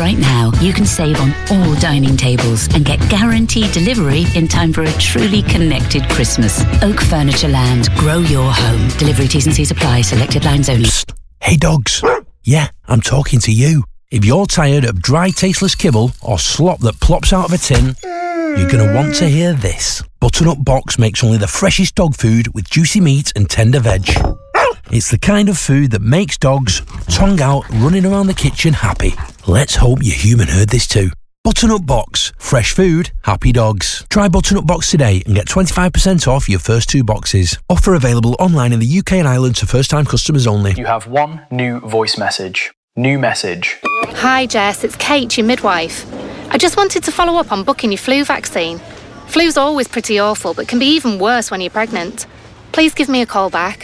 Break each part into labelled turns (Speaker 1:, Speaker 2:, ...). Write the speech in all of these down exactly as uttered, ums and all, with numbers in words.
Speaker 1: Right now, you can save on all dining tables and get guaranteed delivery in time for a truly connected Christmas. Oak Furniture Land. Grow your home. Delivery T's and C's apply. Selected lines only.
Speaker 2: Psst. Hey dogs. Yeah, I'm talking to you. If you're tired of dry, tasteless kibble or slop that plops out of a tin, you're going to want to hear this. Butternut Box makes only the freshest dog food with juicy meat and tender veg. It's the kind of food that makes dogs, tongue out, running around the kitchen happy. Let's hope your human heard this too. Butternut Box. Fresh food, happy dogs. Try Butternut Box today and get twenty-five percent off your first two boxes. Offer available online in the U K and Ireland to first-time customers only.
Speaker 3: You have one new voice message. New message.
Speaker 4: Hi Jess, it's Kate, your midwife. I just wanted to follow up on booking your flu vaccine. Flu's always pretty awful, but can be even worse when you're pregnant. Please give me a call back.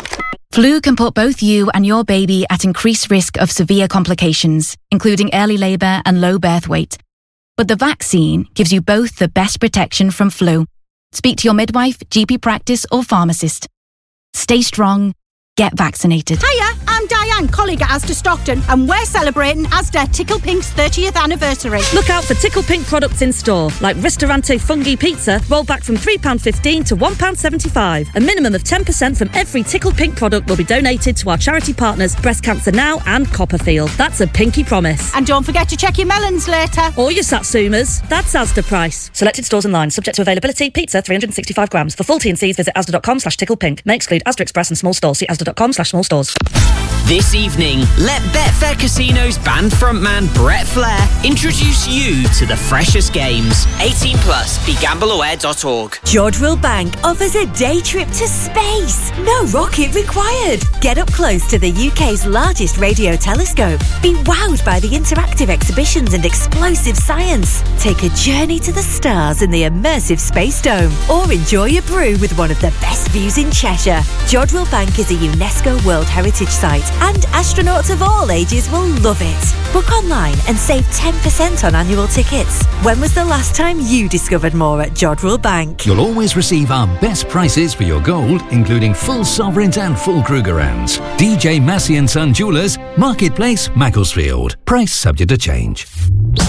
Speaker 5: Flu can put both you and your baby at increased risk of severe complications, including early labour and low birth weight. But the vaccine gives you both the best protection from flu. Speak to your midwife, G P practice or pharmacist. Stay strong. Get vaccinated.
Speaker 6: Hiya, I'm Diane, colleague at Asda Stockton, and we're celebrating Asda Tickle Pink's thirtieth anniversary.
Speaker 7: Look out for Tickle Pink products in store, like Ristorante Fungi Pizza, rolled back from three pounds fifteen to one pound seventy-five. A minimum of ten percent from every Tickle Pink product will be donated to our charity partners, Breast Cancer Now and Copperfield. That's a pinky promise.
Speaker 6: And don't forget to check your melons later.
Speaker 7: Or your Satsumas. That's Asda price. Selected stores and lines, subject to availability. Pizza, three hundred sixty-five grams. For full T and C's, visit asda.com slash ticklepink. May exclude Asda Express and small stores. See asda.com slash small stores.
Speaker 8: This evening, let Betfair Casino's band frontman Brett Flair introduce you to the freshest games. eighteen plus, be gamble aware dot org.
Speaker 9: Jodrell Bank offers a day trip to space. No rocket required. Get up close to the U K's largest radio telescope. Be wowed by the interactive exhibitions and explosive science. Take a journey to the stars in the immersive Space Dome. Or enjoy a brew with one of the best views in Cheshire. Jodrell Bank is a UNESCO World Heritage Site, and astronauts of all ages will love it. Book online and save ten percent on annual tickets. When was the last time you discovered more at Jodrell Bank?
Speaker 10: You'll always receive our best prices for your gold, including full sovereigns and full Krugerrands. D J Massey and Son Jewelers, Marketplace, Macclesfield. Price subject to change.